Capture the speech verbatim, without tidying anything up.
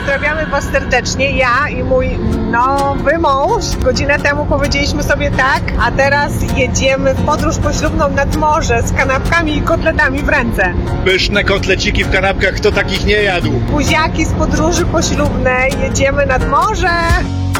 Pozdrawiamy Was serdecznie. Ja i mój nowy mąż. Godzinę temu powiedzieliśmy sobie tak, a teraz jedziemy w podróż poślubną nad morze z kanapkami i kotletami w ręce. Pyszne kotleciki w kanapkach, kto takich nie jadł? Buziaki z podróży poślubnej. Jedziemy nad morze.